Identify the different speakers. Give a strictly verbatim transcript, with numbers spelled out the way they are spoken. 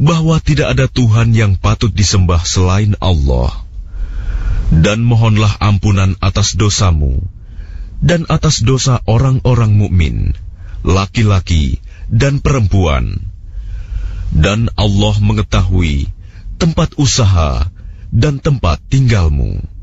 Speaker 1: bahwa tidak ada Tuhan yang patut disembah selain Allah. Dan mohonlah ampunan atas dosamu dan atas dosa orang-orang mukmin, laki-laki dan perempuan. Dan Allah mengetahui tempat usaha dan tempat tinggalmu.